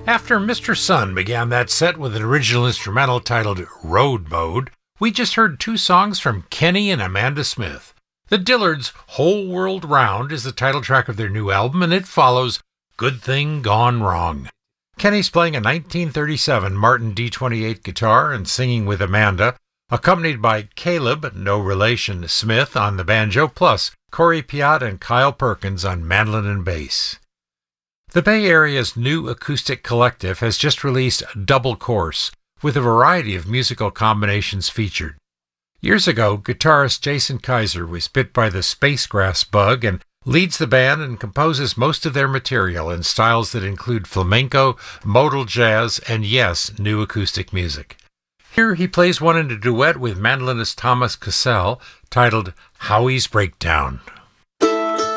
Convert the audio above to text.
After Mr. Sun began that set with an original instrumental titled Road Mode, we just heard two songs from Kenny and Amanda Smith. The Dillards' Whole World Round is the title track of their new album, and it follows Good Thing Gone Wrong. Kenny's playing a 1937 Martin D28 guitar and singing with Amanda, accompanied by Caleb, no relation, Smith on the banjo, plus Corey Piat and Kyle Perkins on mandolin and bass. The Bay Area's new acoustic collective has just released Double Course, with a variety of musical combinations featured. Years ago, guitarist Jason Kaiser was bit by the spacegrass bug and leads the band and composes most of their material in styles that include flamenco, modal jazz, and yes, new acoustic music. Here he plays one in a duet with mandolinist Thomas Cassell, titled Howie's Breakdown.